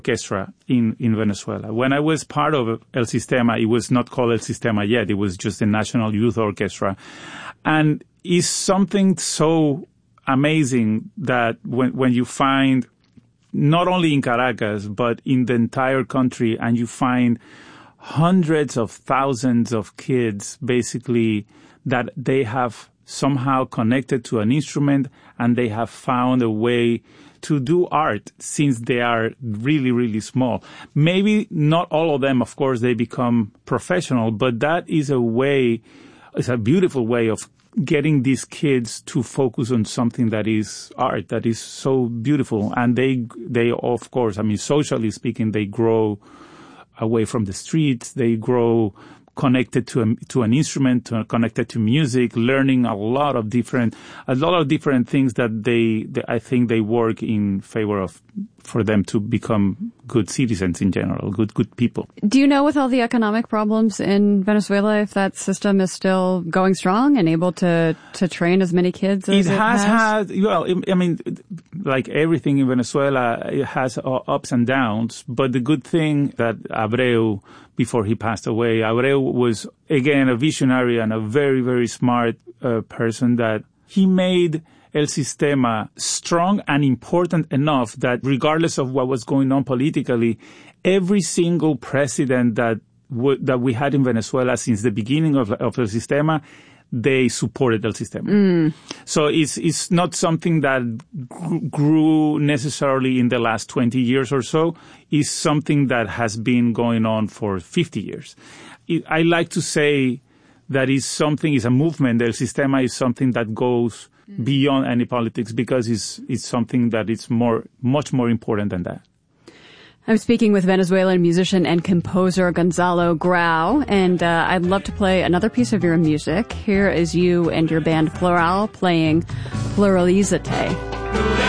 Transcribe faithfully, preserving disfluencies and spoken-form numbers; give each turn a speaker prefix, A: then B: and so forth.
A: orchestra in, in Venezuela. When I was part of El Sistema, it was not called El Sistema yet. It was just the National Youth Orchestra. And it's something so amazing that when, when you find, not only in Caracas, but in the entire country, and you find hundreds of thousands of kids, basically, that they have somehow connected to an instrument and they have found a way to do art since they are really, really small. Maybe not all of them, of course, they become professional, but that is a way, it's a beautiful way of getting these kids to focus on something that is art, that is so beautiful. And they, they, of course, I mean, socially speaking, they grow away from the streets, they grow connected to a, to an instrument, to, connected to music, learning a lot of different, a lot of different things that they, they, I think they work in favor of, for them to become good citizens in general, good, good people.
B: Do you know, with all the economic problems in Venezuela, if that system is still going strong and able to, to train as many kids as it,
A: it has?
B: has
A: had, well, I mean, like everything in Venezuela, it has ups and downs, but the good thing that Abreu, before he passed away, Abreu was, again, a visionary and a very, very smart uh, person, that he made El Sistema strong and important enough that regardless of what was going on politically, every single president that w- that we had in Venezuela since the beginning of, of El Sistema, they supported El Sistema. Mm. So it's it's not something that gr- grew necessarily in the last twenty years or so. It's something that has been going on for fifty years. It, I like to say that is something, is a movement. El Sistema is something that goes beyond any politics, because it's it's something that is more, much more important than that.
B: I'm speaking with Venezuelan musician and composer Gonzalo Grau, and uh, I'd love to play another piece of your music. Here is you and your band Plural playing Pluralizate.